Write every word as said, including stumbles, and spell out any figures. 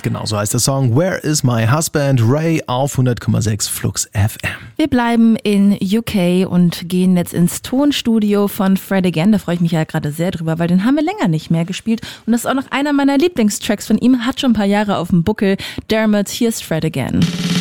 Genau, so heißt der Song Where is my husband? Ray auf hundert Komma sechs Flux F M. Wir bleiben in U K und gehen jetzt ins Tonstudio von Fred Again. Da freue ich mich ja gerade sehr drüber, weil den haben wir länger nicht mehr gespielt. Und das ist auch noch einer meiner Lieblingstracks von ihm. Hat schon ein paar Jahre auf dem Buckel. Dermot, hier ist Fred Again.